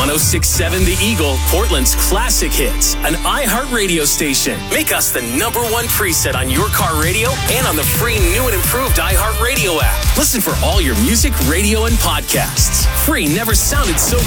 1067 The Eagle, Portland's classic hits, an iHeart radio station. Make us the #1 preset on your car radio and on the free new and improved iHeart Radio app. Listen for all your music, radio, and podcasts. Free never sounded so